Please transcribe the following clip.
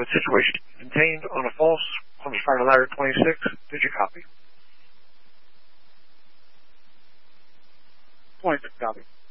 private situation contained on a false Columbus Fire Ladder 26. Did you copy? 26 copy.